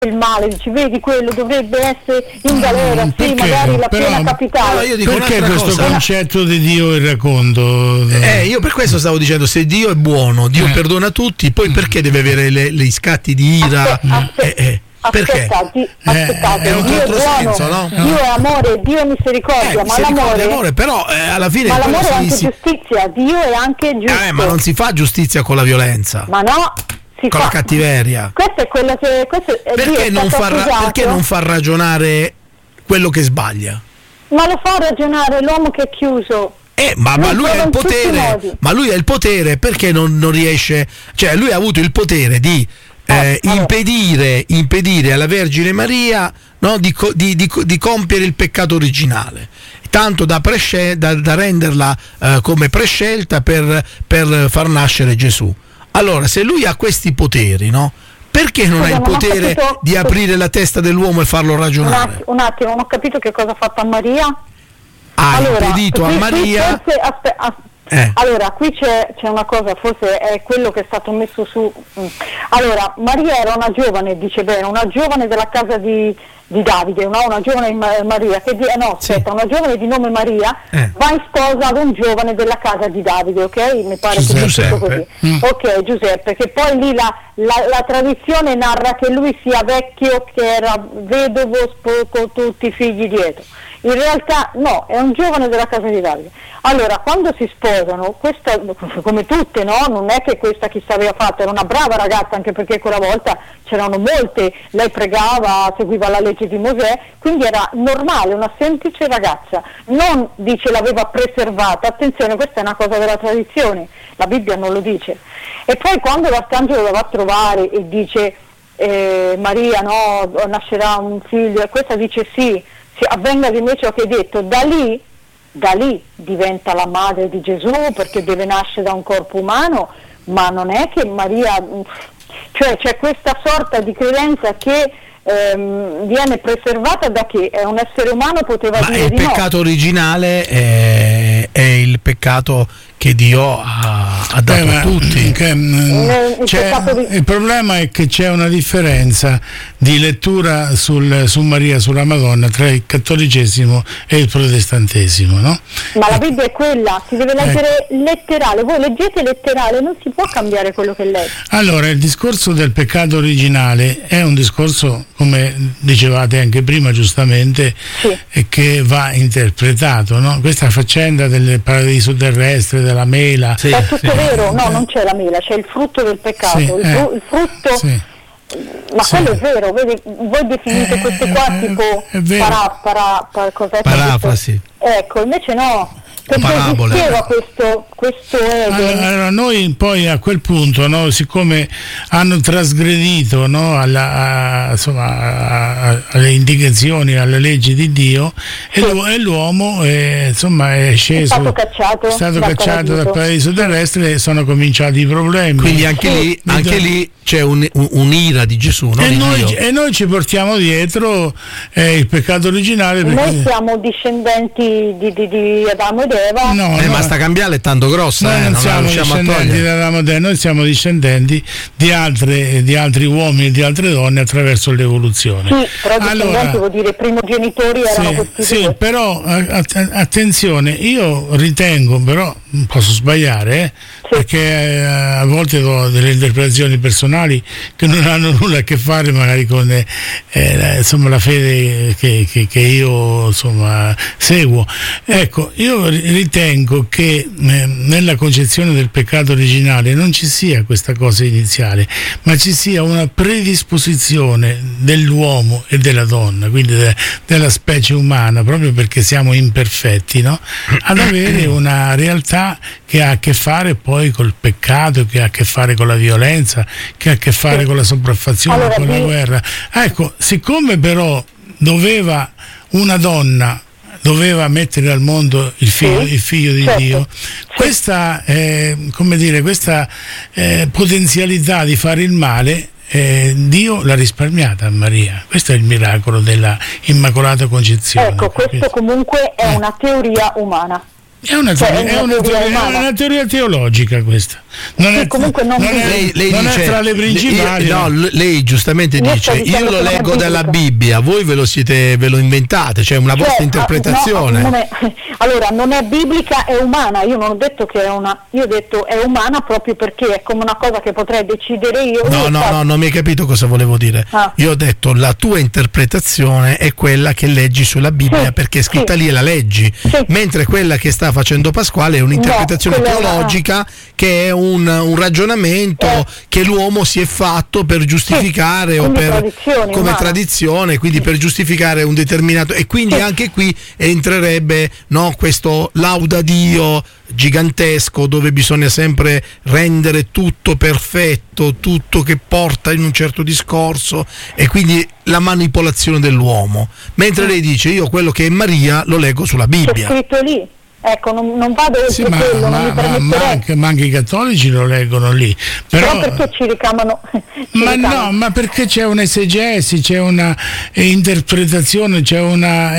il male, dici vedi quello dovrebbe essere in galera, sì, magari la pena capitale. Io dico perché questo cosa? concetto di Dio irracondo? Io per questo stavo dicendo, se Dio è buono, Dio perdona tutti, poi perché deve avere gli scatti di ira? Perché? Aspettate, è un Dio è buono, controsenso, no? Dio è amore, Dio è misericordia, ma l'amore, però alla fine ma l'amore è anche giustizia, Dio è anche giusto. Ma non si fa giustizia con la violenza. Ma no, con la cattiveria. Questo è quello che perché non fa ragionare quello che sbaglia? Ma lo fa ragionare l'uomo che è chiuso. Ma lui ha il potere. Ma lui ha il potere, perché non riesce? Cioè, lui ha avuto il potere di impedire alla Vergine Maria, no, di compiere il peccato originale, tanto da renderla come prescelta per far nascere Gesù. Allora, se lui ha questi poteri, no? Perché non ha il potere di aprire la testa dell'uomo e farlo ragionare? Un attimo, non ho capito che cosa ha fatto a Maria. Ha impedito a Maria. Allora, qui c'è una cosa, forse è quello che è stato messo su. Allora, Maria era una giovane, dice bene, una giovane della casa di Davide, no? Una giovane Maria, una giovane di nome Maria va in sposa ad un giovane della casa di Davide, ok? Mi pare che sia così. Ok, Giuseppe, che poi lì la tradizione narra che lui sia vecchio, che era vedovo, con tutti i figli dietro. In realtà no, è un giovane della casa di Davide. Allora, quando si sposano, questa, come tutte, no? Non è che questa chissà aveva fatto, era una brava ragazza, anche perché quella volta c'erano molte, lei pregava, seguiva la legge di Mosè, quindi era normale, una semplice ragazza, non dice l'aveva preservata, attenzione, questa è una cosa della tradizione, la Bibbia non lo dice. E poi quando l'Arcangelo la va a trovare e dice Maria, no, nascerà un figlio, e questa dice sì, avvenga di me ciò che hai detto, da lì diventa la madre di Gesù, perché deve nascere da un corpo umano, ma non è che Maria, cioè c'è questa sorta di credenza che viene preservata da che è un essere umano, poteva dire di no. Il peccato originale è il peccato che Dio ha dato a tutti. Il problema è che c'è una differenza di lettura su Maria, sulla Madonna, tra il cattolicesimo e il protestantesimo, no? Ma la Bibbia è quella, si deve leggere letterale, voi leggete letterale, non si può cambiare quello che legge. Allora, il discorso del peccato originale è un discorso, come dicevate anche prima giustamente, che va interpretato, no? Questa faccenda del paradiso terrestre, della mela. È tutto vero, no, non c'è la mela, c'è il frutto del peccato, il frutto. Ma quello è vero, vedi, voi definite queste qua tipo parafrasi. Ecco, invece no. Perché esisteva questo ego. Allora, noi poi a quel punto, no, siccome hanno trasgredito, no, alle indicazioni, alle leggi di Dio, e l'uomo è sceso, è stato cacciato dal paradiso terrestre, e sono cominciati i problemi. Quindi anche lì c'è un'ira di Gesù, no? E noi ci portiamo dietro il peccato originale, perché noi siamo discendenti di Adamo ed Eva. Ma sta cambiale è tanto grossa, noi non siamo discendenti di Adamo ed Eva, noi siamo discendenti di altri uomini e di altre donne attraverso l'evoluzione. Sì, però discendenti vuol dire primogenitori erano questi sì, due. però attenzione, io ritengo, però posso sbagliare, perché a volte do delle interpretazioni personali che non hanno nulla a che fare magari con la fede che io seguo. Ecco, io ritengo che nella concezione del peccato originale non ci sia questa cosa iniziale, ma ci sia una predisposizione dell'uomo e della donna, quindi della specie umana, proprio perché siamo imperfetti, no? Ad avere una realtà che ha a che fare poi col peccato, che ha a che fare con la violenza, che ha a che fare con la sopraffazione, con la guerra. Ecco, siccome però una donna doveva mettere al mondo il figlio di Dio, questa potenzialità di fare il male, Dio l'ha risparmiata a Maria. Questo è il miracolo della Immacolata Concezione. Ecco, questo comunque è una teoria umana. È una teoria teologica questa. Non è, comunque lei non dice, è tra le principali. Lei giustamente dice: io lo leggo dalla Bibbia, voi ve lo inventate, cioè una vostra interpretazione. Allora, non è biblica, è umana. Io non ho detto che è io ho detto è umana proprio perché è come una cosa che potrei decidere io. No, non mi hai capito cosa volevo dire. Io ho detto la tua interpretazione è quella che leggi sulla Bibbia, perché è scritta lì e la leggi, mentre quella che sta facendo Pasquale è un'interpretazione teologica, che è un ragionamento che l'uomo si è fatto per giustificare o per come tradizione, quindi per giustificare un determinato, e quindi anche qui entrerebbe questo lauda Dio gigantesco, dove bisogna sempre rendere tutto perfetto, tutto che porta in un certo discorso, e quindi la manipolazione dell'uomo, mentre lei dice: io quello che è Maria lo leggo sulla Bibbia. C'è scritto lì. Ecco, non vado oltre quello, non mi permetterei. Ma anche i cattolici lo leggono lì. Però perché ci ricamano? Ma perché c'è un'esegesi, c'è una interpretazione, c'è una...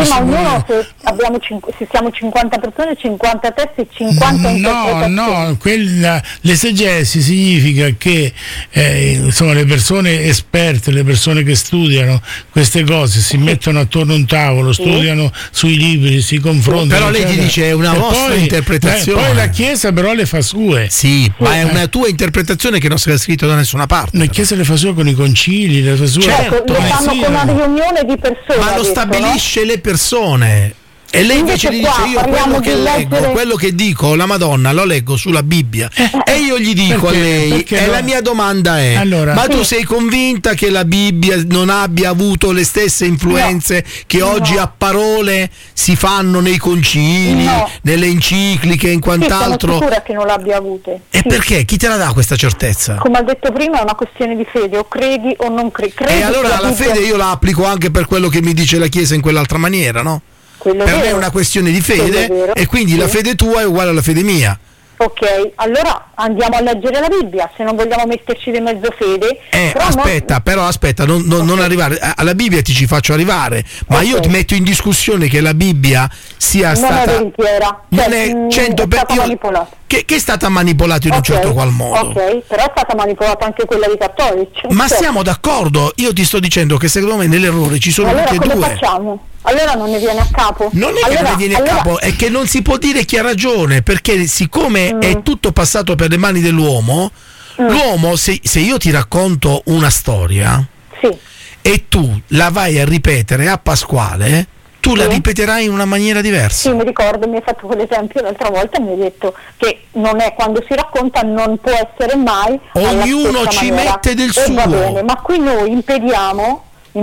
se siamo 50 persone, 50 testi, 50 interpretazioni. L'esegesi significa che insomma, le persone esperte, le persone che studiano queste cose, si mettono attorno a un tavolo, studiano sui libri, si confrontano. Però lei dice è una vostra interpretazione. Poi la Chiesa però le fa sue. Sì, ma è una tua interpretazione che non sia scritto da nessuna parte. La Chiesa le fa sue con i concili, le fa sue. Certo, le fanno con una riunione di persone. Ma lo stabilisce le persone. E lei invece dice: io quello che leggo, quello che dico, la Madonna lo leggo sulla Bibbia. E io gli dico a lei, la mia domanda è: ma tu sei convinta che la Bibbia non abbia avuto le stesse influenze che oggi a parole si fanno nei concili, nelle encicliche, in quant'altro? Sono sicura che non l'abbia avute. E perché? Chi te la dà questa certezza? Come ho detto prima, è una questione di fede, o credi o non credi. E allora la fede io la applico anche per quello che mi dice la Chiesa in quell'altra maniera, no? Per me è una questione di fede, e quindi la fede tua è uguale alla fede mia. Ok, allora andiamo a leggere la Bibbia, se non vogliamo metterci di mezzo fede. Aspetta, non arrivare alla Bibbia, ti ci faccio arrivare, ma io ti metto in discussione che la Bibbia sia stata... Non è veritiera, non è 100%, è stata manipolata. Che è stata manipolata in un certo qual modo. Ok, però è stata manipolata anche quella dei cattolici. Ma siamo d'accordo, io ti sto dicendo che secondo me nell'errore ci sono tutti e due. Allora come facciamo? Allora non ne viene a capo? Non è che non ne viene a capo, è che non si può dire chi ha ragione, perché siccome è tutto passato per le mani dell'uomo, l'uomo, se io ti racconto una storia e tu la vai a ripetere a Pasquale, tu la ripeterai in una maniera diversa. Sì, mi ricordo, mi hai fatto quell'esempio l'altra volta e mi hai detto che non è, quando si racconta non può essere mai ognuno ci mette del suo. Va bene, ma qui noi impediamo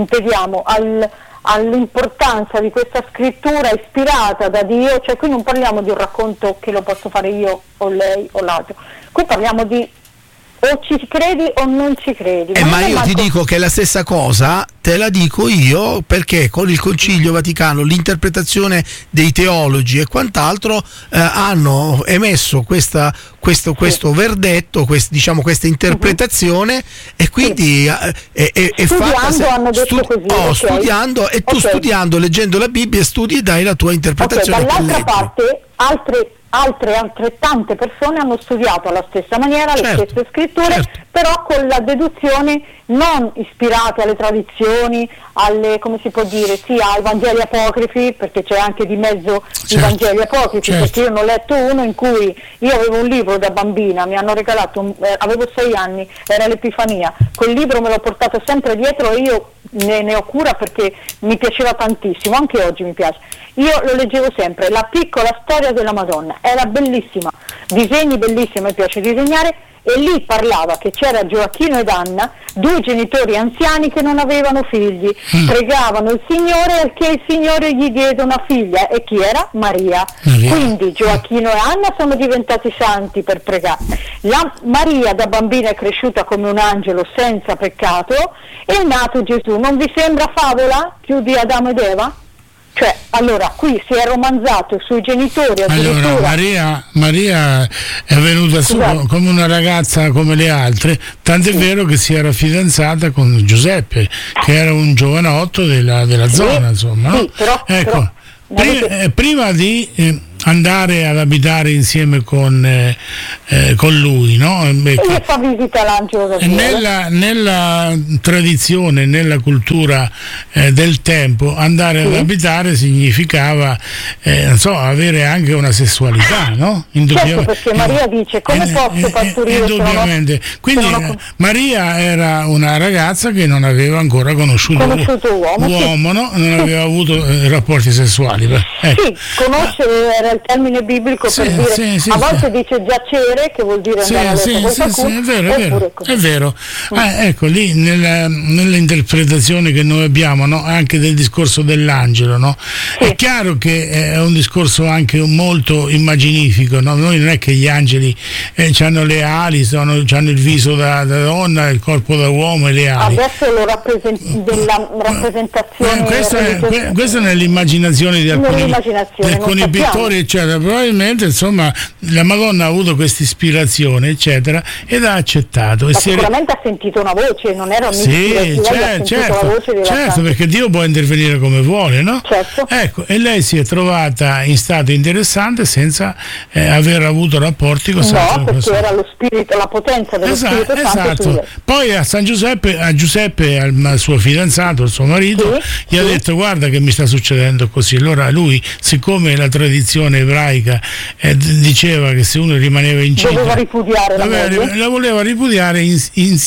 all'importanza di questa scrittura ispirata da Dio, cioè qui non parliamo di un racconto che lo posso fare io o lei o l'altro, qui parliamo di o ci credi o non ci credi. Ma io ti dico che la stessa cosa te la dico io, perché con il Concilio Vaticano l'interpretazione dei teologi e quant'altro hanno emesso questo verdetto, questa interpretazione, e quindi è fatta hanno detto così, studiando, e tu studiando, leggendo la Bibbia, studi e dai la tua interpretazione. Dall'altra parte altre altrettante persone hanno studiato alla stessa maniera le stesse scritture, però con la deduzione non ispirate alle tradizioni, alle, come si può dire, ai Vangeli apocrifi, perché c'è anche di mezzo i Vangeli apocrifi, perché io ne ho letto uno in cui io avevo un libro da bambina, mi hanno regalato, avevo 6 anni, era l'Epifania, quel libro me l'ho portato sempre dietro e io ne ho cura perché mi piaceva tantissimo, anche oggi mi piace. Io lo leggevo sempre, La piccola storia della Madonna, era bellissima, disegni bellissimi, mi piace disegnare, e lì parlava che c'era Gioacchino ed Anna, 2 genitori anziani che non avevano figli, pregavano il Signore perché il Signore gli diede una figlia, e chi era? Maria. Quindi Gioacchino e Anna sono diventati santi per pregare. La Maria da bambina è cresciuta come un angelo senza peccato, e è nato Gesù. Non vi sembra favola più di Adamo ed Eva? Cioè, allora, qui si è romanzato sui genitori addirittura. Allora, Maria è venuta su come una ragazza come le altre, tant'è vero che si era fidanzata con Giuseppe, che era un giovanotto della zona, insomma. Sì, però, ecco, prima di andare ad abitare insieme con lui, no? E gli fa visita l'angelo Gabriele. Nella tradizione, nella cultura del tempo, andare ad abitare significava non so, avere anche una sessualità, no? Certo, perché Maria dice come posso partorire? Indubbiamente. Quindi Maria era una ragazza che non aveva ancora conosciuto uomo, no? Non aveva avuto rapporti sessuali. Sì, conoscere era il termine biblico per dire, a volte dice giacere, che vuol dire andare a letto con qualcuno. È vero. Ecco, lì nell'interpretazione che noi abbiamo, no? Anche del discorso dell'angelo, no? È chiaro che è un discorso anche molto immaginifico, no? Noi non è che gli angeli hanno le ali, hanno il viso da donna, il corpo da uomo e le ali. Adesso lo della rappresentazione. Questo è nell'immaginazione di alcuni pittori, eccetera. Probabilmente, insomma, la Madonna ha avuto questa ispirazione, eccetera, ed ha accettato. Sicuramente ha sentito una voce, non era certo, perché Dio può intervenire come vuole, no? Certo. Ecco, e lei si è trovata in stato interessante senza aver avuto rapporti con Santo. No, perché era lo spirito, la potenza dello Spirito Santo. Poi a Giuseppe, al suo fidanzato, il suo marito, gli ha detto: guarda che mi sta succedendo così. Allora lui, siccome la tradizione ebraica diceva che se uno rimaneva incinta doveva ripudiare la voleva ripudiare in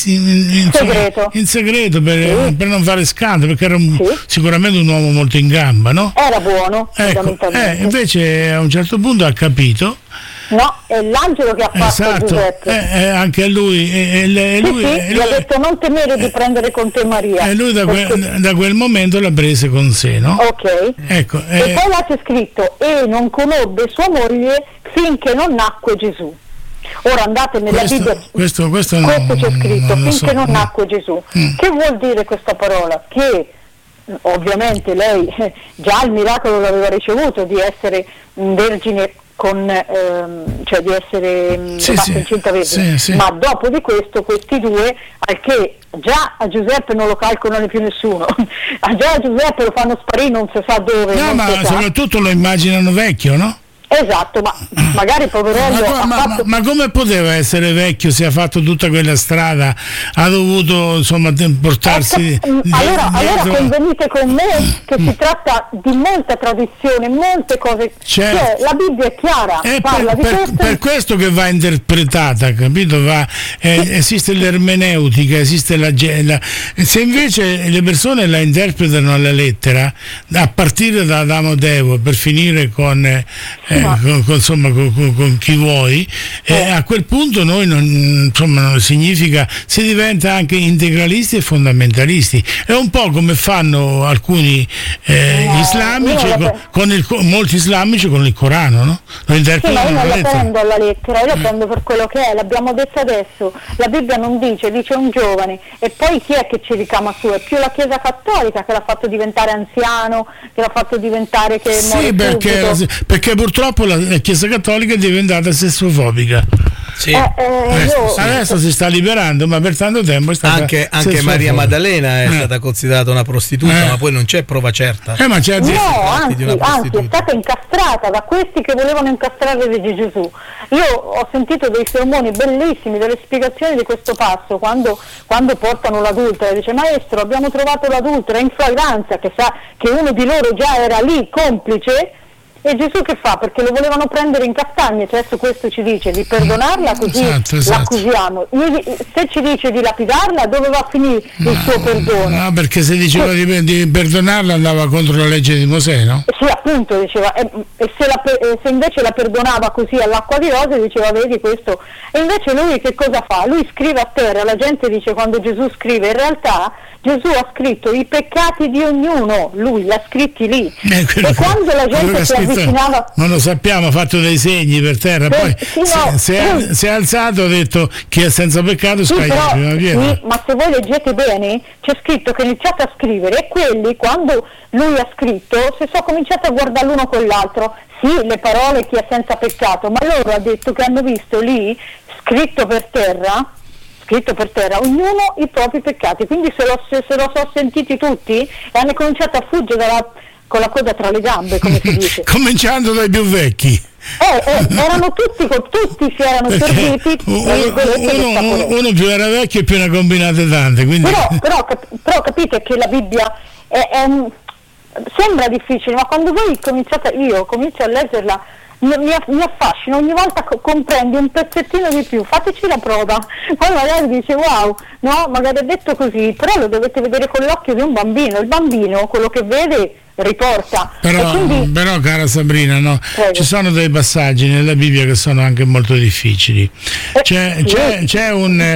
segreto per non fare scandalo, perché era sicuramente un uomo molto in gamba, no? Era buono, invece a un certo punto ha capito. No, è l'angelo che ha fatto Giuseppe. Anche a lui. Lui gli ha detto non temere di prendere con te Maria. E lui da quel momento l'ha prese con sé, no? Ok. Ecco, e poi là c'è scritto: e non conobbe sua moglie finché non nacque Gesù. Ora andate nella Bibbia, questo c'è scritto, finché non nacque Gesù. Che vuol dire questa parola? Che ovviamente lei già il miracolo l'aveva ricevuto di essere vergine, cioè di essere incinta vergine, ma dopo di questo questi due, al che già a Giuseppe non lo calcolano più nessuno, già a Giuseppe lo fanno sparire non si sa dove. No, ma soprattutto lo immaginano vecchio, no? Esatto, ma magari poverello ma come poteva essere vecchio se ha fatto tutta quella strada, ha dovuto insomma portarsi allora convenite con me che si tratta di molta tradizione, molte cose, cioè la Bibbia è chiara, parla di questo. Per questo che va interpretata, capito? Esiste l'ermeneutica, esiste se invece le persone la interpretano alla lettera, a partire da Adamo ed Eva per finire con chi vuoi, a quel punto noi non significa, si diventa anche integralisti e fondamentalisti. È un po' come fanno alcuni islamici, molti islamici con il Corano, no? Lo interpretano. Io non la prendo alla lettera, io la prendo per quello che è, l'abbiamo detto adesso. La Bibbia non dice un giovane, e poi chi è che ci ricama su? È più la Chiesa Cattolica che l'ha fatto diventare anziano, che l'ha fatto diventare che perché purtroppo la Chiesa Cattolica è diventata sessofobica. Adesso si sta liberando, ma per tanto tempo è stata anche Maria Maddalena è stata considerata una prostituta, ma poi non c'è prova certa. Anzi, è stata incastrata da questi che volevano incastrare Gesù. Io ho sentito dei sermoni bellissimi, delle spiegazioni di questo passo quando portano l'adultera, dice: maestro, abbiamo trovato l'adultera in flagranza, che sa che uno di loro già era lì complice. E Gesù che fa? Perché lo volevano prendere in castagne, cioè adesso questo ci dice di perdonarla, così l'accusiamo. Se ci dice di lapidarla, dove va a finire il suo perdono? No, perché se diceva di perdonarla andava contro la legge di Mosè, no? Sì, appunto, diceva, e se invece la perdonava così all'acqua di rose, diceva vedi questo. E invece lui che cosa fa? Lui scrive a terra, la gente dice quando Gesù scrive, in realtà Gesù ha scritto i peccati di ognuno, lui l'ha scritti lì. E quando la gente si avvicinava, non lo sappiamo, ha fatto dei segni per terra, poi si è alzato, ha detto chi è senza peccato scaglia prima pietra. Sì, ma se voi leggete bene c'è scritto che ha iniziato a scrivere, e quelli quando lui ha scritto si sono cominciati a guardare l'uno con l'altro, sì, le parole chi è senza peccato, ma loro ha detto che hanno visto lì scritto per terra ognuno i propri peccati, quindi se lo sono sentiti tutti e hanno cominciato a fuggire con la coda tra le gambe, come si dice. Cominciando dai più vecchi. Erano tutti si erano serviti. Uno più era vecchio e più ne combinate tante. Quindi... Però capite che la Bibbia sembra difficile, ma quando voi comincio a leggerla, mi affascina, ogni volta comprendi un pezzettino di più. Fateci la prova, poi magari dice wow, no, magari è detto così, però lo dovete vedere con l'occhio di un bambino. Il bambino quello che vede riporta. Però cara Sabrina, no? Ci sono dei passaggi nella Bibbia che sono anche molto difficili. C'è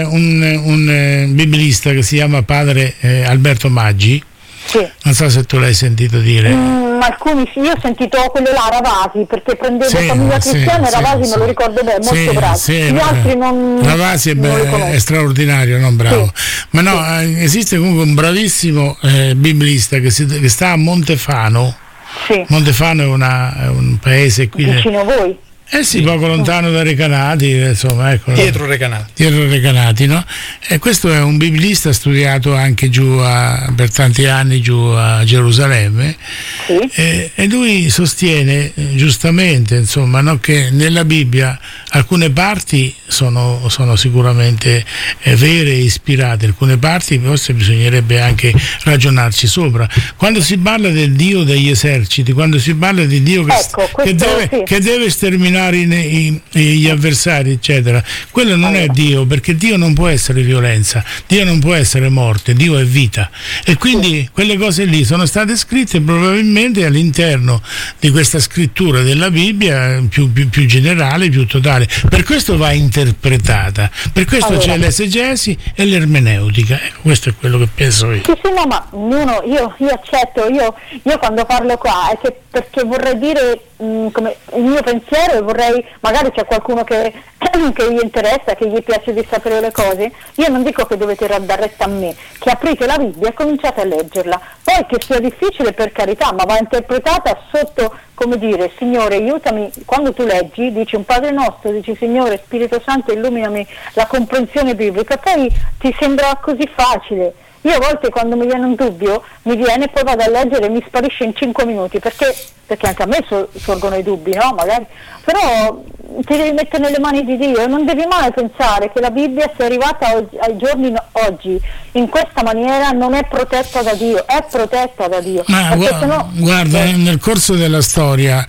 un biblista che si chiama padre Alberto Maggi. Sì. Non so se tu l'hai sentito dire. Alcuni sì, io ho sentito quello là, Ravasi, perché prendevo famiglia cristiana e Ravasi me lo ricordo bene, molto bravo. Gli altri non. Ravasi è straordinario, non bravo. Sì. Ma no, esiste comunque un bravissimo biblista che sta a Montefano. Sì. Montefano è un paese qui vicino a voi. Sì, poco lontano da Recanati, insomma, ecco. Dietro Recanati, no? E questo è un biblista studiato anche per tanti anni giù a Gerusalemme. Sì. E lui sostiene giustamente, insomma, no, che nella Bibbia alcune parti sono sicuramente vere e ispirate, alcune parti forse bisognerebbe anche ragionarci sopra. Quando si parla del Dio degli eserciti, quando si parla di Dio che deve sterminare gli avversari, eccetera, quello non è Dio, perché Dio non può essere violenza, Dio non può essere morte, Dio è vita, e quindi quelle cose lì sono state scritte probabilmente all'interno di questa scrittura della Bibbia più generale, più totale. Per questo va interpretata, per questo c'è l'esegesi e l'ermeneutica. Questo è quello che penso io. Sì, no, ma io accetto, io quando parlo qua è che perché vorrei dire come il mio pensiero, e vorrei, magari c'è qualcuno che gli interessa, che gli piace di sapere le cose. Io non dico che dovete dare retta a me, che aprite la Bibbia e cominciate a leggerla, poi che sia difficile, per carità, ma va interpretata sotto, come dire, Signore aiutami. Quando tu leggi dici un Padre nostro, dici Signore Spirito Santo illuminami la comprensione biblica, poi ti sembra così facile. Io a volte quando mi viene un dubbio mi viene, poi vado a leggere e mi sparisce in 5 minuti, perché anche a me sorgono i dubbi, no? Magari, però ti devi mettere nelle mani di Dio e non devi mai pensare che la Bibbia, sia arrivata ai giorni oggi in questa maniera, non è protetta da Dio, è protetta da Dio. Ma guarda, nel corso della storia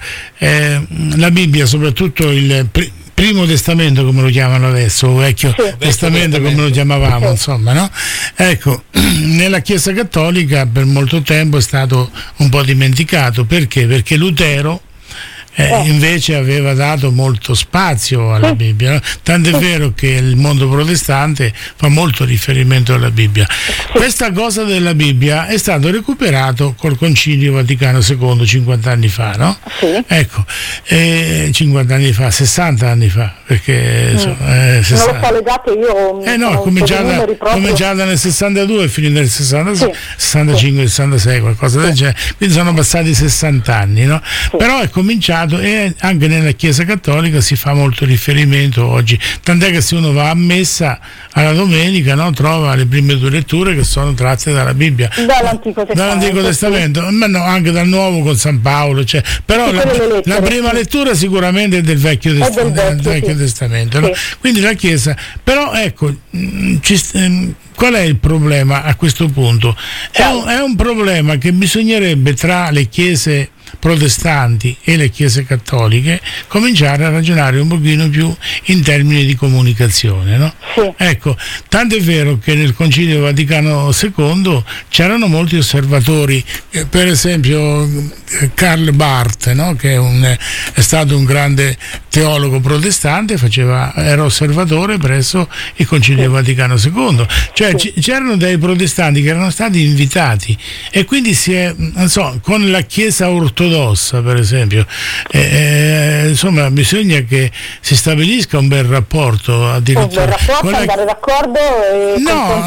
la Bibbia, soprattutto il Primo Testamento, come lo chiamano adesso, o Vecchio Testamento come lo chiamavamo, insomma, no? Ecco, nella Chiesa Cattolica per molto tempo è stato un po' dimenticato. Perché? Perché Lutero invece aveva dato molto spazio alla Bibbia, no? Tant'è vero che il mondo protestante fa molto riferimento alla Bibbia. Questa cosa della Bibbia è stato recuperato col Concilio Vaticano II 50 anni fa, no? Ecco, 50 anni fa, 60 anni fa, perché non lo so, le date io no, cominciata nel 62 e finita nel 66, 65, 66, qualcosa del genere, quindi sono passati 60 anni, no? Però è cominciato, e anche nella Chiesa Cattolica si fa molto riferimento oggi, tant'è che se uno va a messa alla domenica, no, trova le prime 2 letture che sono tratte dalla Bibbia, dall'Antico Testamento, ma no, anche dal Nuovo con San Paolo, cioè, però la prima lettura sicuramente è del Vecchio Testamento, no? Quindi la Chiesa, però ecco, qual è il problema a questo punto? È un problema che bisognerebbe, tra le chiese protestanti e le chiese cattoliche, cominciare a ragionare un pochino più in termini di comunicazione, no? Ecco, tanto è vero che nel Concilio Vaticano II c'erano molti osservatori, per esempio Karl Barth, no? Che è stato un grande teologo protestante, era osservatore presso il Concilio Vaticano II, cioè c'erano dei protestanti che erano stati invitati, e quindi con la Chiesa ortodossa, per esempio, insomma, bisogna che si stabilisca un bel rapporto, addirittura andare d'accordo e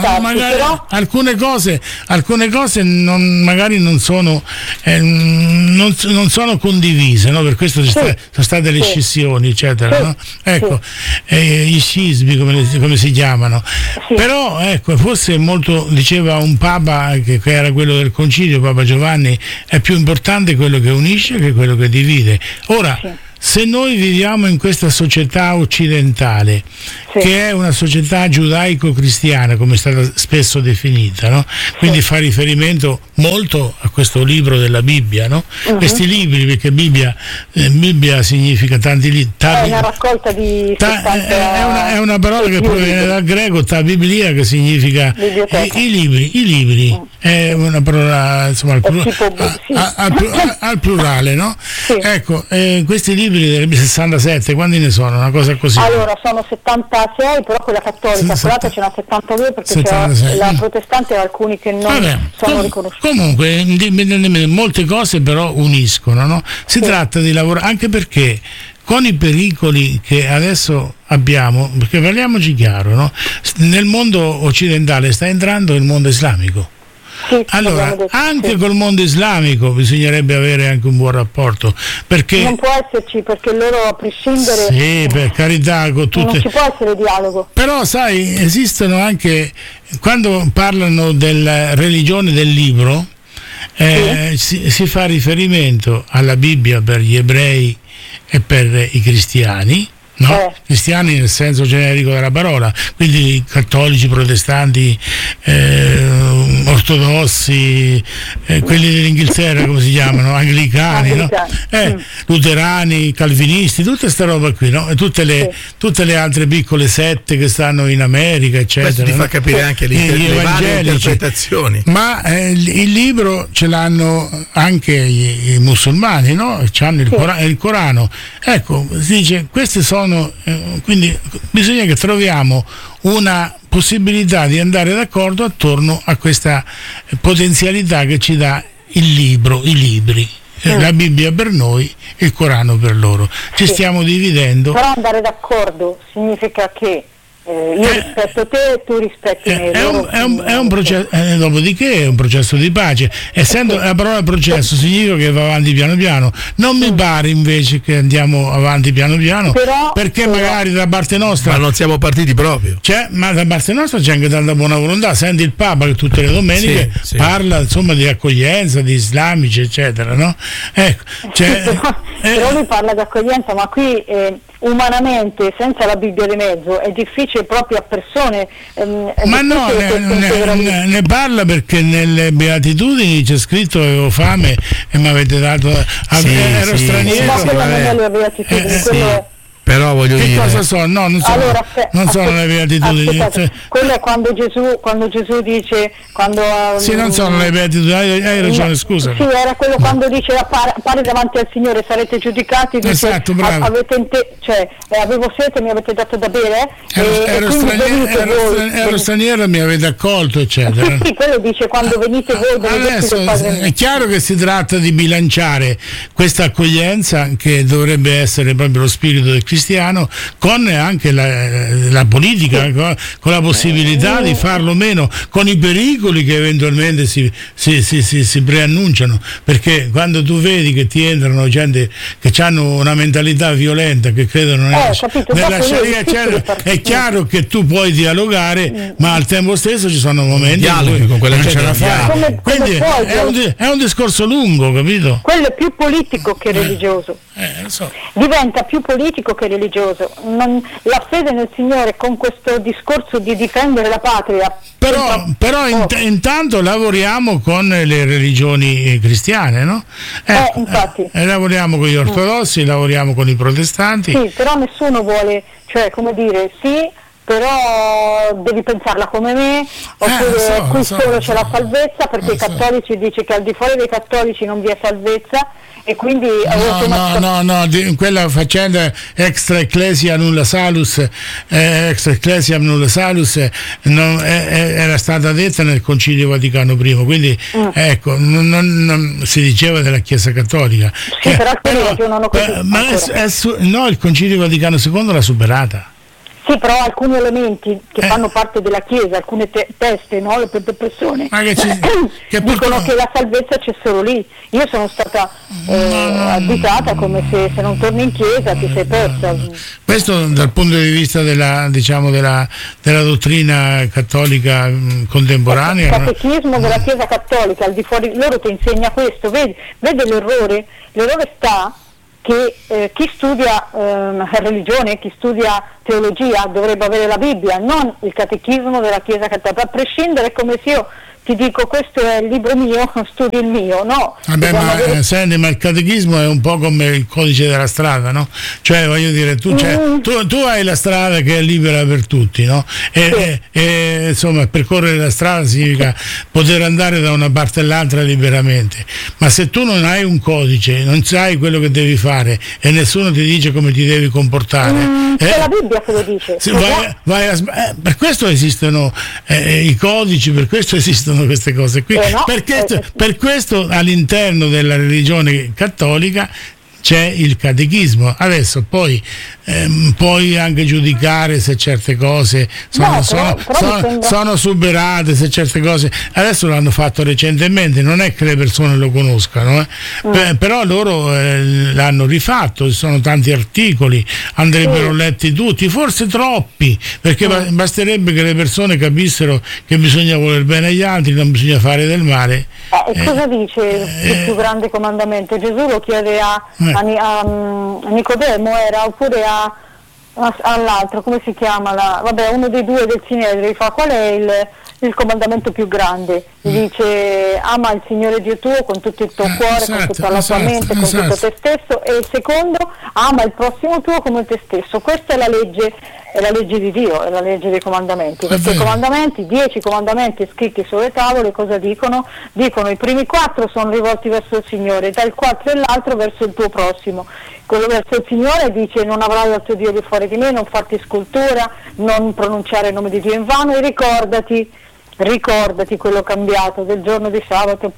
magari alcune cose magari non sono non sono condivise, no? Per questo sono state le scissioni, eccetera, no? Ecco, gli scismi come si chiamano. Però ecco, forse molto, diceva un Papa che era quello del concilio, Papa Giovanni, è più importante quello che unisce che quello che divide. Ora, se noi viviamo in questa società occidentale, che è una società giudaico-cristiana, come è stata spesso definita, no? Quindi fa riferimento molto a questo libro della Bibbia, no? Questi libri, perché Bibbia significa tanti libri. È una raccolta di è una parola che proviene dal greco, ta biblia, che significa i libri. È una parola, insomma, al plurale, no? Ecco, questi libri del 67, quanti ne sono? Una cosa così. Allora, sono 76, però quella cattolica, quella ce n'ha 72 perché 76. C'è la protestante e alcuni che non sono riconosciuti. Comunque, molte cose però uniscono, no? Si tratta di lavorare, anche perché con i pericoli che adesso abbiamo, perché parliamoci chiaro, no? Nel mondo occidentale sta entrando il mondo islamico. Allora, anche col mondo islamico bisognerebbe avere anche un buon rapporto, perché non può esserci, perché loro, a prescindere, per carità, con tutte, non ci può essere dialogo. Però sai, esistono anche, quando parlano della religione del libro, si fa riferimento alla Bibbia per gli ebrei e per i cristiani, no? Cristiani nel senso generico della parola, quindi cattolici, protestanti, ortodossi, quelli dell'Inghilterra, come si chiamano, anglicani, no? Luterani, calvinisti, tutta sta roba qui, no? E tutte le altre piccole sette che stanno in America, eccetera. Questo ti fa capire anche le varie interpretazioni. Ma il libro ce l'hanno anche i musulmani, no? C'hanno il Corano. Ecco, si dice, queste sono, quindi bisogna che troviamo una possibilità di andare d'accordo attorno a questa potenzialità che ci dà il libro, i libri. La Bibbia per noi e il Corano per loro. Ci stiamo dividendo. Però andare d'accordo significa che io rispetto te e tu rispetti me. È un processo, dopodiché è un processo di pace. Essendo la parola processo significa che va avanti piano piano. Non mi pare invece che andiamo avanti piano piano, perché magari da parte nostra, ma non siamo partiti proprio. Ma da parte nostra c'è anche tanta buona volontà. Senti il Papa che tutte le domeniche parla, insomma, di accoglienza, di islamici, eccetera, no? Ecco, però lui parla di accoglienza, ma qui umanamente, senza la Bibbia di mezzo, è difficile proprio a persone. Ma no, ne parla, perché nelle Beatitudini c'è scritto: avevo fame e mi avete dato, ero straniero. Ma quello non è le Beatitudini, quello Però voglio dire, che cosa sono? No, non sono, allora, non sono le beatitudini. Quello è quando Gesù dice, sì, non sono le beatitudini, hai ragione, scusa. Sì, era quello quando dice pare davanti al Signore sarete giudicati. Dice, esatto, bravo. Avevo sete, mi avete dato da bere. Ero straniero, mi avete accolto, eccetera. Sì, quello dice quando venite voi. Adesso è chiaro che si tratta di bilanciare questa accoglienza, che dovrebbe essere proprio lo spirito del cristiano, con anche la politica, con la possibilità di farlo meno, con i pericoli che eventualmente si preannunciano, perché quando tu vedi che ti entrano gente che hanno una mentalità violenta, che credono nella Sharia, eccetera, è chiaro che tu puoi dialogare, ma al tempo stesso ci sono momenti in cui con quella non ce la fai. Quindi è un discorso lungo, capito? Quello è più politico che religioso. Lo so. Diventa più politico che religioso. La fede nel Signore, con questo discorso di difendere la patria. Però intanto lavoriamo con le religioni cristiane, no? Infatti. Lavoriamo con gli ortodossi, lavoriamo con i protestanti. Sì, però nessuno vuole, cioè, come dire, sì, però devi pensarla come me, oppure qui solo c'è la salvezza, perché i cattolici dice che al di fuori dei cattolici non vi è salvezza, e quindi no, quella faccenda extra ecclesia nulla salus, era stata detta nel Concilio Vaticano I, quindi ecco, non si diceva della Chiesa Cattolica. Sì, però ragionano così. No, il Concilio Vaticano II l'ha superata. Sì, però alcuni elementi che fanno parte della Chiesa, alcune teste, no? Le persone dicono che la salvezza c'è solo lì. Io sono stata additata come se non torni in Chiesa ti sei persa. Questo dal punto di vista della dottrina cattolica contemporanea. Il catechismo della Chiesa cattolica, al di fuori, loro ti insegna questo, vede l'errore? L'errore sta che chi studia religione, chi studia teologia dovrebbe avere la Bibbia, non il catechismo della Chiesa cattolica, a prescindere, come se io ti dico questo è il libro mio, studi il mio, no? Vabbè, ma il catechismo è un po' come il codice della strada, no? Cioè, voglio dire, tu hai la strada che è libera per tutti, no? E insomma, percorrere la strada significa poter andare da una parte all'altra liberamente. Ma se tu non hai un codice, non sai quello che devi fare e nessuno ti dice come ti devi comportare. C'è la Bibbia che lo dice. Per questo esistono i codici, per questo esistono queste cose qui, per questo all'interno della religione cattolica c'è il catechismo. Adesso poi puoi anche giudicare se certe cose sono superate, se certe cose adesso l'hanno fatto recentemente, non è che le persone lo conoscano, però loro l'hanno rifatto, ci sono tanti articoli, andrebbero letti tutti, forse troppi, perché basterebbe che le persone capissero che bisogna voler bene agli altri, non bisogna fare del male. Cosa dice il più grande comandamento? Gesù lo chiede a Nicodemo, oppure all'altro, come si chiama? Uno dei due del Sinedrio, gli fa: qual è il comandamento più grande? Gli dice: ama il Signore Dio tuo con tutto il tuo cuore, con tutta la tua mente, con tutto te stesso, e il secondo: ama il prossimo tuo come te stesso. Questa è la legge di Dio, è la legge dei comandamenti, perché i comandamenti, 10 comandamenti scritti sulle tavole, cosa dicono? Dicono: i primi 4 sono rivolti verso il Signore, dal 4 e l'altro verso il tuo prossimo. Quello verso il Signore dice: non avrai altro Dio di fuori di me, non farti scultura, non pronunciare il nome di Dio in vano, e ricordati quello cambiato del giorno di sabato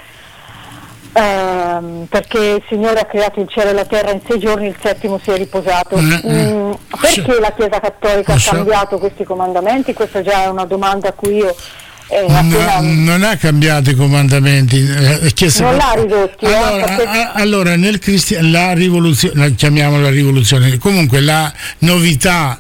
perché il Signore ha creato il cielo e la terra in 6 giorni, il settimo si è riposato. Perché la Chiesa cattolica ha cambiato questi comandamenti? Questa già è una domanda a cui io non ha cambiato i comandamenti, non l'ha ridotti. Allora nel la rivoluzione, chiamiamola rivoluzione, comunque la novità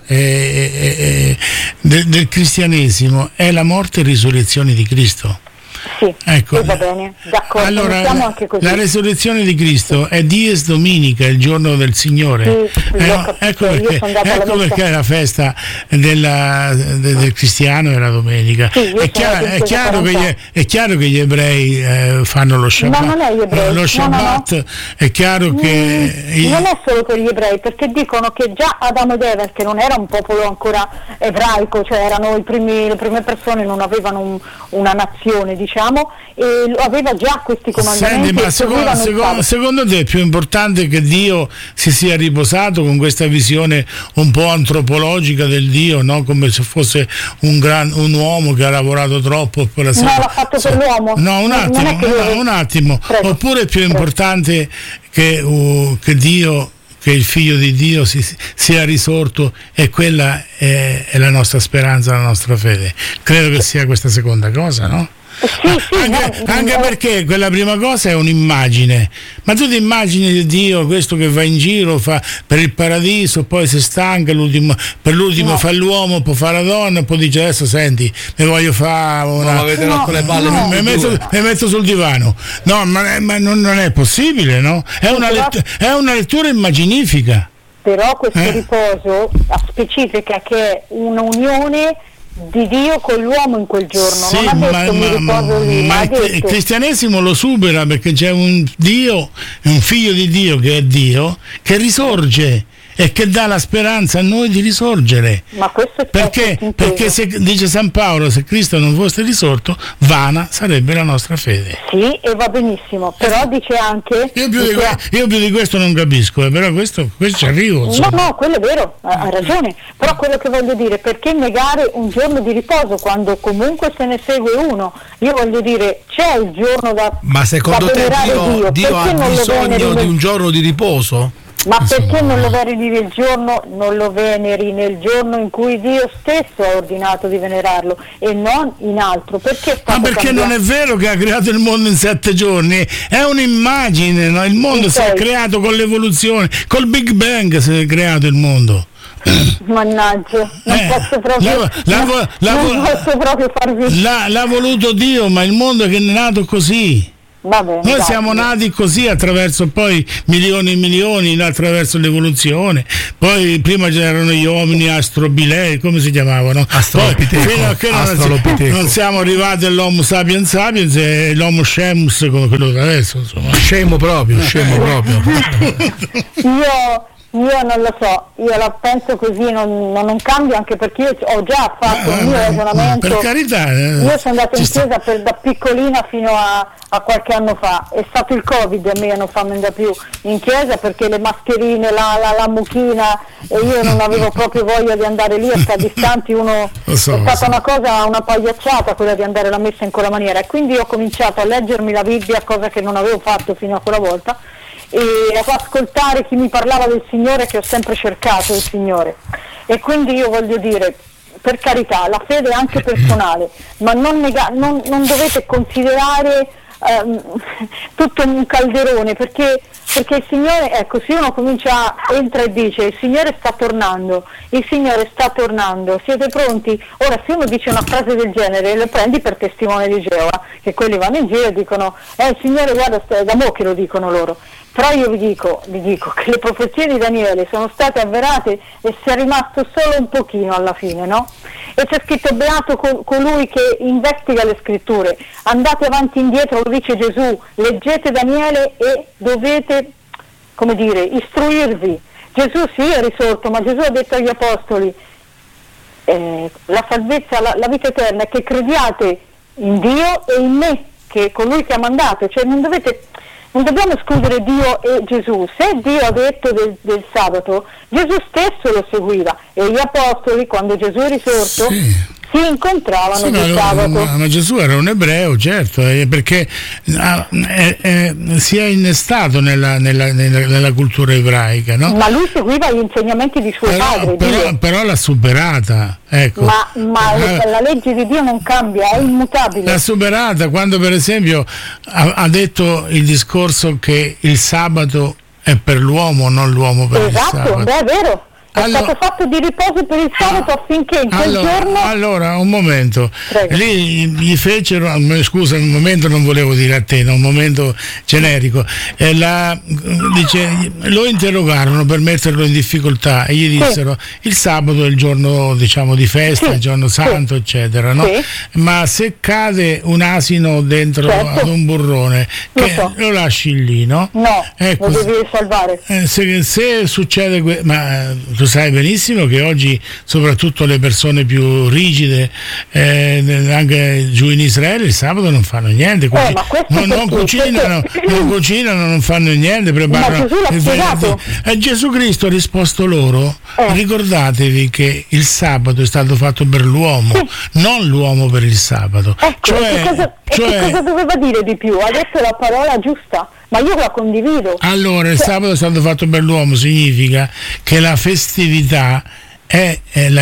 del cristianesimo è la morte e risurrezione di Cristo. Sì, ecco. Va bene, d'accordo. Allora, anche così. La resurrezione di Cristo è Dies Dominica, il giorno del Signore. Ecco perché la festa del cristiano è la domenica. Sì, è chiaro che gli ebrei fanno lo Shabbat. Ma non è gli ebrei. Lo Shabbat no. È chiaro che non è solo per gli ebrei, perché dicono che già Adamo ed Eva, che non era un popolo ancora ebraico, cioè erano le prime persone, non avevano una nazione, diciamo, e aveva già questi comandamenti. Senti, ma secondo te è più importante che Dio si sia riposato con questa visione un po' antropologica del Dio, no? Come se fosse un uomo che ha lavorato troppo per la no, l'ha fatto per l'uomo. No, un attimo. Prego. Oppure è più importante che Dio, che il Figlio di Dio sia risorto, e quella è la nostra speranza, la nostra fede. Credo che sia questa seconda cosa, no? Anche perché quella prima cosa è un'immagine, ma tu ti immagini di Dio, questo che va in giro, fa per il paradiso, poi si stanca, per l'ultimo fa l'uomo, poi fa la donna, poi dice: adesso senti, mi voglio fare mi metto sul divano. No, ma non è possibile, no? È una lettura immaginifica. Però questo riposo specifica che è un'unione di Dio con l'uomo in quel giorno. Sì, non ha detto mi riposo lì, ma il cristianesimo lo supera, perché c'è un Dio, un figlio di Dio che è Dio, che risorge e che dà la speranza a noi di risorgere. Ma questo è perché se, dice San Paolo, se Cristo non fosse risorto, vana sarebbe la nostra fede. Sì, e va benissimo, però dice anche io più di questo non capisco, però questo ci arrivo. No, quello è vero, ha ragione, però quello che voglio dire, perché negare un giorno di riposo quando comunque se ne segue uno? Io voglio dire, c'è il giorno da ma secondo te Dio ha bisogno di un giorno di riposo? Ma perché non lo veneri nel giorno in cui Dio stesso ha ordinato di venerarlo e non in altro? Perché non è vero che ha creato il mondo in 7 giorni, è un'immagine, no? Il mondo si è creato con l'evoluzione, col Big Bang si è creato il mondo. Mannaggia, non posso proprio farvi. L'ha voluto Dio, ma il mondo è nato così. Noi siamo nati così attraverso poi milioni e milioni, attraverso l'evoluzione. Poi prima c'erano gli uomini astrobilei, come si chiamavano? Fino a che non siamo arrivati all'Homo sapiens sapiens e l'Homo Shemus come quello da adesso, insomma. Scemo proprio. Io non lo so, io la penso così, non cambio, anche perché io ho già fatto il mio ragionamento. Per carità, io sono andata in chiesa da piccolina fino a qualche anno fa, è stato il Covid, a me non fanno andare più in chiesa perché le mascherine, la mucchina, e io non avevo proprio voglia di andare lì a stare distanti, è stata una pagliacciata quella di andare alla messa in quella maniera, e quindi ho cominciato a leggermi la Bibbia, cosa che non avevo fatto fino a quella volta, e ad ascoltare chi mi parlava del Signore, che ho sempre cercato il Signore. E quindi io voglio dire, per carità, la fede è anche personale, ma non dovete considerare tutto un calderone, perché il Signore, ecco, se uno entra e dice il Signore sta tornando, siete pronti? Ora, se uno dice una frase del genere, lo prendi per testimone di Geova, che quelli vanno in giro e dicono il Signore, guarda, da mo' che lo dicono loro. Però io vi dico che le profezie di Daniele sono state avverate e si è rimasto solo un pochino alla fine, no? E c'è scritto: beato colui che investiga le scritture, andate avanti e indietro, lo dice Gesù, leggete Daniele e dovete, istruirvi. Gesù sì è risorto, ma Gesù ha detto agli apostoli, la salvezza, la vita eterna è che crediate in Dio e in me, che colui che ha mandato, cioè non dobbiamo escludere Dio e Gesù. Se Dio ha detto del sabato, Gesù stesso lo seguiva, e gli apostoli, quando Gesù è risorto, si incontravano il sabato. Ma Gesù era un ebreo, certo, perché si è innestato nella cultura ebraica, no? Ma lui seguiva gli insegnamenti di suo padre. Però l'ha superata, ecco. Ma la legge di Dio non cambia, è immutabile. L'ha superata quando, per esempio, ha detto il discorso che il sabato è per l'uomo, non l'uomo per il sabato. Esatto, è vero. È stato fatto di riposo per il sabato affinché in quel giorno. Allora, un momento. Prego. Lì gli fecero, scusa, un momento non volevo dire a te, un momento generico. Lo interrogarono per metterlo in difficoltà e gli dissero: il sabato è il giorno, di festa, il giorno santo, eccetera, no? Sì. Ma se cade un asino dentro ad un burrone, lo lasci lì, no? No, lo devi salvare. Se succede ma tu sai benissimo che oggi soprattutto le persone più rigide, anche giù in Israele, il sabato non fanno niente, non cucinano, non fanno niente, preparano. Gesù Cristo ha risposto loro: ricordatevi che il sabato è stato fatto per l'uomo, non l'uomo per il sabato. Cosa doveva dire di più? Ha detto la parola giusta. Ma io la condivido. Allora, il sabato è stato fatto per l'uomo, significa che la festività è la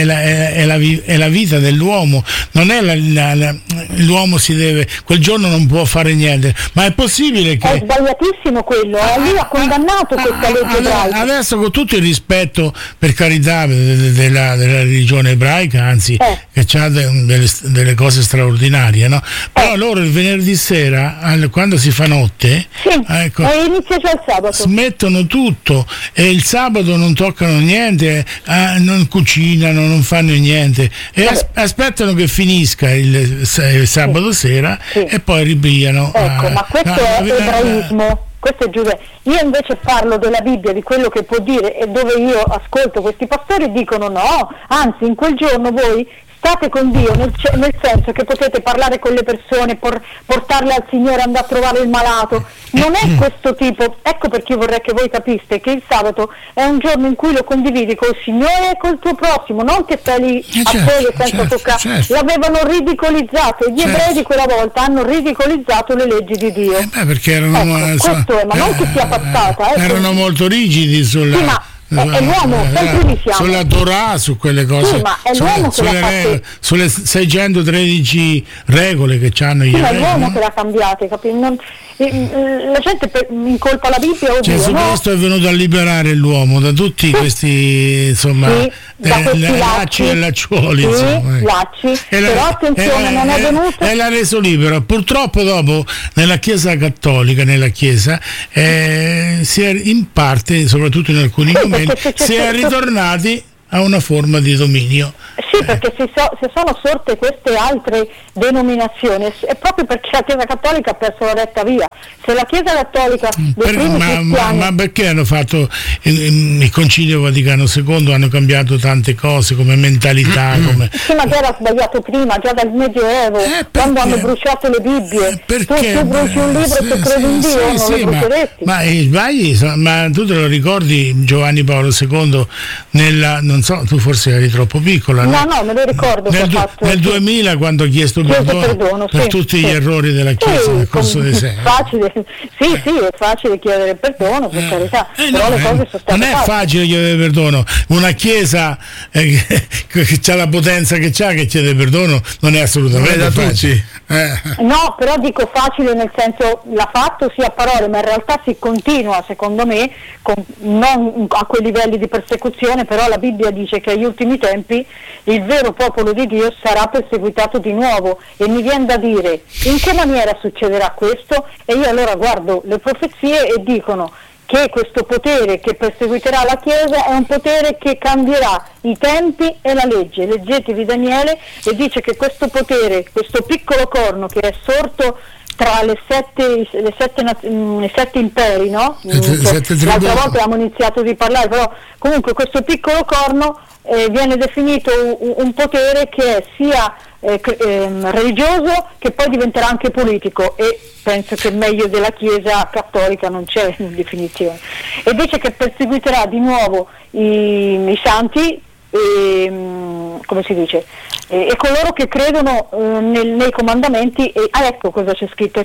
vita dell'uomo, non è l'uomo si deve, quel giorno non può fare niente, ma è possibile che è sbagliatissimo quello, lui ha condannato questa legge ebraica. Adesso, con tutto il rispetto, per carità, della religione ebraica, anzi che ha delle cose straordinarie, no? Però loro il venerdì sera, quando si fa notte, inizia già il sabato, smettono tutto e il sabato non toccano niente, non cucinano, non fanno niente e aspettano che finisca il sabato sera e poi ripigliano. Ma questo è ebraismo, questo è Giuseppe. Io invece parlo della Bibbia, di quello che può dire, e dove io ascolto questi pastori e dicono no, anzi in quel giorno voi state con Dio, nel senso che potete parlare con le persone, portarle al Signore, andare a trovare il malato, non è questo tipo. Ecco perché io vorrei che voi capiste che il sabato è un giorno in cui lo condividi col Signore e col tuo prossimo, non che stai lì a solo senza toccare. L'avevano ridicolizzato, gli ebrei di quella volta hanno ridicolizzato le leggi di Dio. Perché erano questo è, ma non che sia passata. Erano molto rigidi sulla... Sì, ma è l'uomo, sempre lì siamo. Sulla Torah, su quelle cose, sì, ma è l'uomo sulle 613 regole che c'hanno gli ebrei. Sì, ma è l'uomo che l'ha cambiate, la gente incolpa la Bibbia o Gesù Cristo è venuto a liberare l'uomo da tutti questi, insomma, lacci e lacciuoli, lacci, però attenzione, non è venuto e l'ha reso libero. Purtroppo dopo nella Chiesa cattolica, si è in parte, soprattutto in alcuni momenti, si è ritornati a una forma di dominio. Sì, perché se sono sorte queste altre denominazioni è proprio perché la Chiesa Cattolica ha perso la retta via. Se la Chiesa Cattolica ma perché hanno fatto il Concilio Vaticano II, hanno cambiato tante cose come mentalità, Sì, ma già era sbagliato prima, già dal Medioevo, quando hanno bruciato le Bibbie. Tu bruci un libro se credi in Dio, non lo bruceresti. Ma i sbagli, ma tu te lo ricordi Giovanni Paolo II non so, tu forse eri troppo piccola. No, me lo ricordo. Nel 2000 quando ha chiesto perdono per tutti gli errori della Chiesa nel corso dei secoli. Facile, è facile chiedere perdono, per carità, però le cose sono state non è facile chiedere perdono. Una Chiesa che ha la potenza che c'ha, che chiede perdono, non è assolutamente facile. No, però dico facile nel senso, l'ha fatto sì a parole, ma in realtà si continua, secondo me, non a quei livelli di persecuzione, però la Bibbia dice che agli ultimi tempi il vero popolo di Dio sarà perseguitato di nuovo, e mi viene da dire in che maniera succederà questo, e io allora guardo le profezie e dicono che questo potere che perseguiterà la Chiesa è un potere che cambierà i tempi e la legge. Leggetevi Daniele, e dice che questo potere, questo piccolo corno che è sorto tra le sette imperi, no? L'altra volta abbiamo iniziato di parlare, però comunque questo piccolo corno viene definito un potere che è sia religioso che poi diventerà anche politico, e penso che meglio della Chiesa cattolica non c'è in definizione, e dice che perseguiterà di nuovo i santi, come si dice, e coloro che credono nei comandamenti. E ecco cosa c'è scritto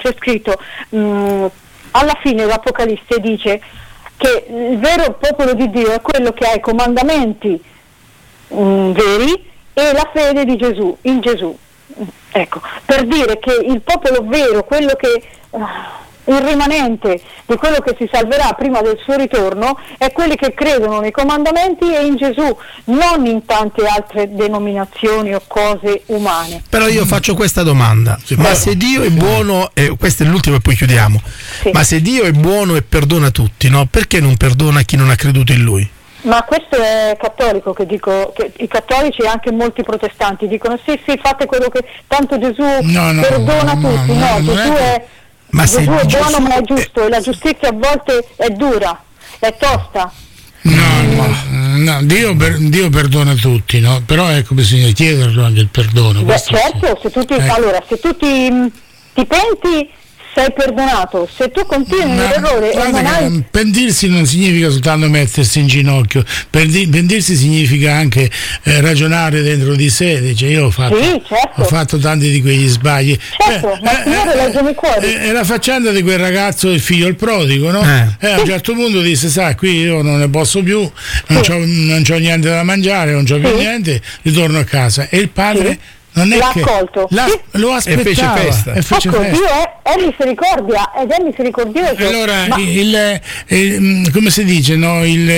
alla fine l'Apocalisse dice che il vero popolo di Dio è quello che ha i comandamenti veri e la fede di Gesù, in Gesù. Ecco, per dire che il popolo vero, quello che il rimanente di quello che si salverà prima del suo ritorno, è quelli che credono nei comandamenti e in Gesù, non in tante altre denominazioni o cose umane. Però io faccio questa domanda: ma se Dio è buono, questo è l'ultimo e poi chiudiamo, ma se Dio è buono e perdona tutti, no? Perché non perdona chi non ha creduto in Lui? Ma questo è cattolico, che dico, che i cattolici e anche molti protestanti dicono sì, fate quello che tanto Gesù perdona tutti. Gesù è buono ma è giusto, e la giustizia a volte è dura, è tosta. No, Dio perdona tutti, no? Però ecco, bisogna chiederlo anche il perdono. Certo, allora se tu ti penti sei perdonato, se tu continui nell'errore e non hai... Pentirsi non significa soltanto mettersi in ginocchio, pentirsi significa anche ragionare dentro di sé, dice io ho fatto tanti di quegli sbagli. Certo, ma il Signore legge nei cuori. È la faccenda di quel ragazzo, il figlio il prodigo, no? A un certo punto disse, sai, qui io non ne posso più, non c'ho niente da mangiare, non c'ho più niente, ritorno a casa. E il padre... Non è l'ha accolto, lo aspettava e fece festa. Dio è misericordia ed è misericordioso. Allora, come si dice, no?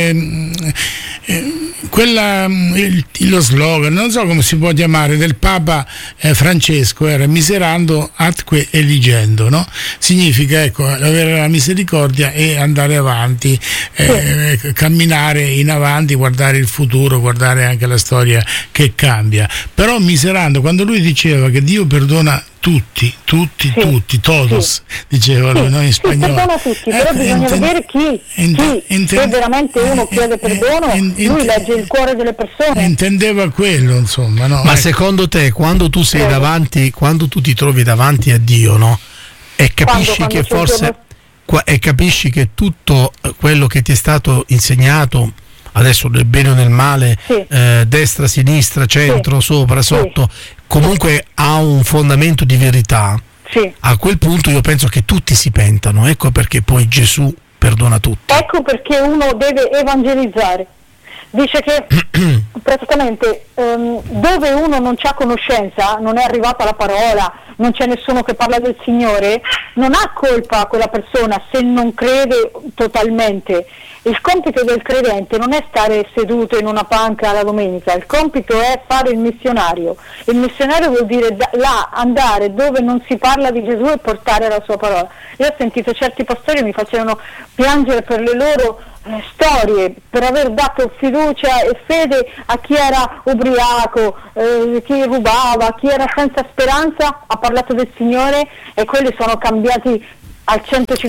Lo slogan, non so come si può chiamare, del Papa Francesco era miserando atque eligendo, no? Significa, ecco, avere la misericordia e andare avanti, camminare in avanti, guardare il futuro, guardare anche la storia che cambia. Però miserando, quando lui diceva che Dio perdona tutti, todos, diceva lui, no, in spagnolo. Perdona tutti, però bisogna vedere chi. Se veramente uno chiede perdono, lui legge il cuore delle persone. Intendeva quello, insomma, no? Ma secondo te, quando tu ti trovi davanti a Dio, no? E capisci che forse e capisci che tutto quello che ti è stato insegnato adesso nel bene o nel male, destra, sinistra, centro, sopra, sotto, comunque ha un fondamento di verità, a quel punto io penso che tutti si pentano. Ecco perché poi Gesù perdona tutti. Ecco perché uno deve evangelizzare. Dice che praticamente dove uno non c'ha conoscenza, non è arrivata la parola, non c'è nessuno che parla del Signore, non ha colpa quella persona se non crede totalmente. Il compito del credente non è stare seduto in una panca la domenica, il compito è fare il missionario. Il missionario vuol dire andare dove non si parla di Gesù e portare la sua parola. Io ho sentito certi pastori mi facevano piangere per le loro storie, per aver dato fiducia e fede a chi era ubriaco, chi rubava, chi era senza speranza, ha parlato del Signore e quelli sono cambiati al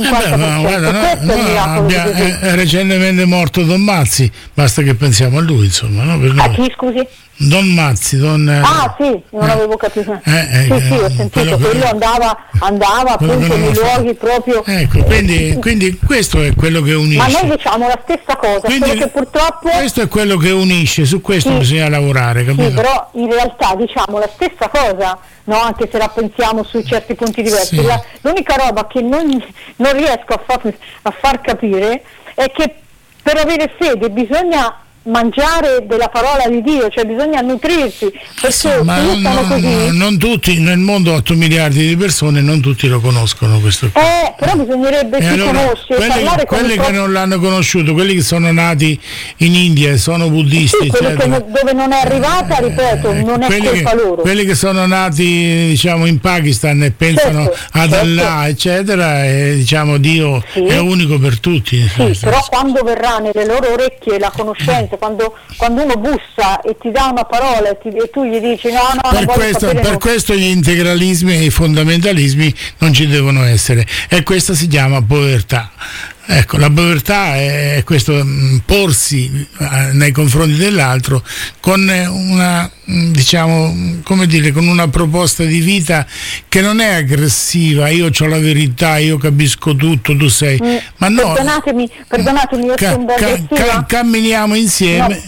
150%. È recentemente morto Don Mazzi, basta che pensiamo a lui, insomma, no? Per a chi, scusi? Don Mazzi, non avevo capito. Sì, ho sentito, quello andava appunto nei luoghi proprio. Ecco, quindi questo è quello che unisce. Ma noi diciamo la stessa cosa, solo che purtroppo questo è quello che unisce, su questo bisogna lavorare, capito? Sì, però in realtà diciamo la stessa cosa, no? Anche se la pensiamo su certi punti diversi. Sì. L'unica roba che non riesco a far capire è che per avere fede bisogna mangiare della parola di Dio, cioè bisogna nutrirsi, perché non tutti nel mondo, 8 miliardi di persone, non tutti lo conoscono questo qui. Però bisognerebbe conoscere, quelli che non l'hanno conosciuto, quelli che sono nati in India e sono buddisti, dove non è arrivata, ripeto, non è colpa loro. Quelli che sono nati, diciamo, in Pakistan e pensano ad Allah, eccetera, e diciamo Dio è unico per tutti. Però quando verrà nelle loro orecchie la conoscenza, quando uno bussa e ti dà una parola e tu gli dici per questo gli integralismi e i fondamentalismi non ci devono essere, e questa si chiama povertà. Ecco, la povertà è questo porsi nei confronti dell'altro con una, diciamo, come dire, con una proposta di vita che non è aggressiva, io ho la verità, io capisco tutto, tu sei, ma no, perdonatemi, io sono aggressiva. Camminiamo insieme.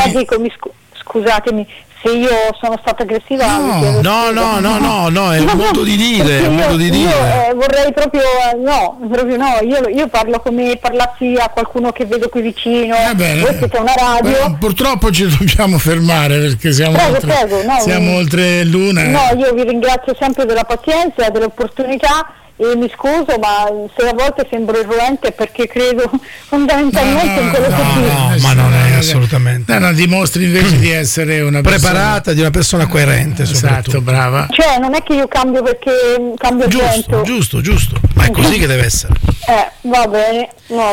Scusatemi se io sono stata aggressiva. No, è un modo di dire, Io vorrei proprio io parlo come parlassi a qualcuno che vedo qui vicino. Voi siete una radio. Purtroppo ci dobbiamo fermare perché siamo oltre l'una. No, io vi ringrazio sempre della pazienza e dell'opportunità. E mi scuso, ma se a volte sembro irruente perché credo fondamentalmente in quello che dico. Ma non è assolutamente. Dimostri invece di essere una preparata, di una persona coerente. Esatto, brava. Cioè, non è che io cambio perché cambio vento. Giusto, ma è così che deve essere. Va bene.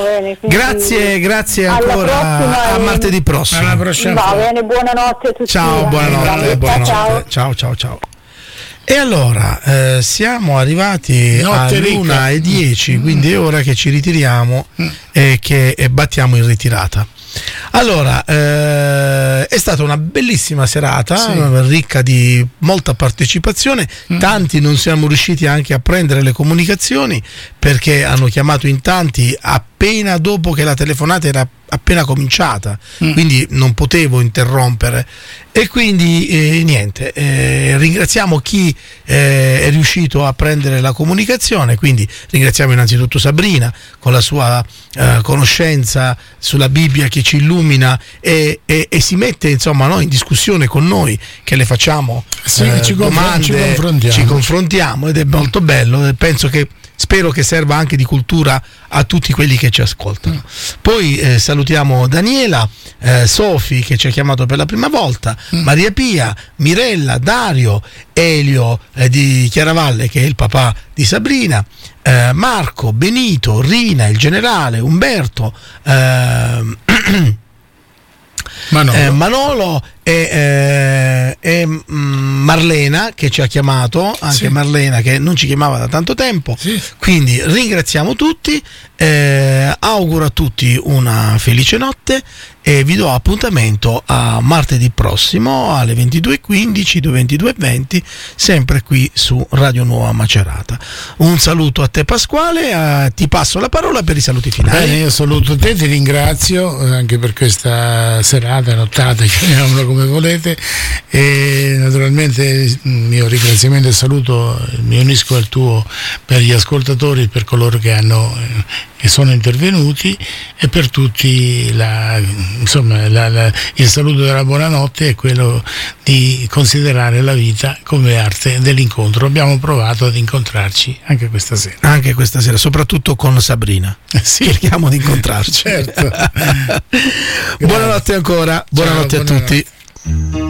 Grazie ancora, a martedì prossimo. Alla prossima. Va bene, buonanotte a tutti. Ciao, buonanotte. Ciao. E allora siamo arrivati all'1:10, quindi è ora che ci ritiriamo e che battiamo in ritirata. Allora, è stata una bellissima serata, ricca di molta partecipazione. Tanti non siamo riusciti anche a prendere le comunicazioni perché hanno chiamato in tanti appena dopo che la telefonata era appena cominciata, quindi non potevo interrompere, e quindi niente, ringraziamo chi è riuscito a prendere la comunicazione. Quindi ringraziamo innanzitutto Sabrina con la sua conoscenza sulla Bibbia che ci illumina e si mette insomma in discussione con noi che le facciamo domande, ci confrontiamo ed è molto bello, e spero che serva anche di cultura a tutti quelli che ci ascoltano. Poi salutiamo Daniela, Sofi che ci ha chiamato per la prima volta, Maria Pia, Mirella, Dario, Elio di Chiaravalle che è il papà di Sabrina, Marco, Benito, Rina, il generale, Umberto, Manolo e Marlena che ci ha chiamato, anche Marlena che non ci chiamava da tanto tempo, quindi ringraziamo tutti Auguro a tutti una felice notte e vi do appuntamento a martedì prossimo alle 22:15, 22:20, sempre qui su Radio Nuova Macerata. Un saluto a te Pasquale, ti passo la parola per i saluti finali. Bene, io saluto te, ti ringrazio anche per questa serata, nottata, chiamiamola come volete, e naturalmente il mio ringraziamento e saluto mi unisco al tuo per gli ascoltatori, per coloro che sono intervenuti, e per tutti il saluto della buonanotte è quello di considerare la vita come arte dell'incontro. Abbiamo provato ad incontrarci anche questa sera, soprattutto con Sabrina. Sì. Cerchiamo di incontrarci. Certo. Buonanotte ancora, buonanotte a tutti.